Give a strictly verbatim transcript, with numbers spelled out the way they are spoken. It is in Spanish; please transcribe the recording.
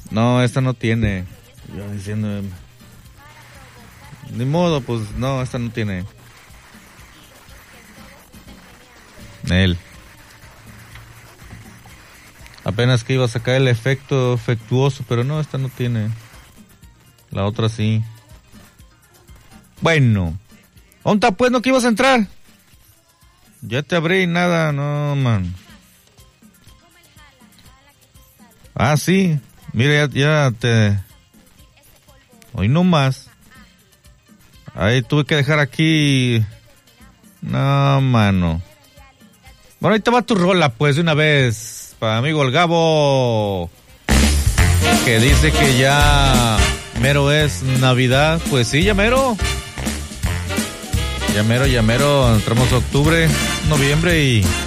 No, esta no tiene. Yo diciendo... Ni modo, pues no, esta no tiene. Él. Apenas que iba a sacar el efecto efectuoso, pero no, esta no tiene. La otra sí. Bueno. ¿Dónde pues no que ibas a entrar? Ya te abrí y nada, no, man. Ah, sí. Mira, ya, ya te... Hoy no más. Ahí tuve que dejar aquí... No, mano. Bueno, ahí te va tu rola, pues, de una vez. Para amigo el Gabo. Que dice que ya... Mero es Navidad. Pues sí, ya mero. Ya mero, ya mero. Entramos a octubre, noviembre y...